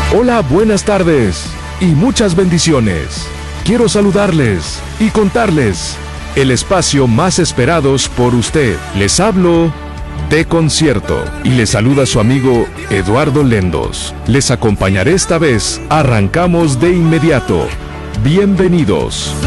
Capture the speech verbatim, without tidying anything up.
Hola, buenas tardes y muchas bendiciones. Quiero saludarles y contarles el espacio más esperados por usted. Les hablo de concierto y les saluda su amigo Eduardo Lendos. Les acompañaré esta vez. Arrancamos de inmediato. Bienvenidos.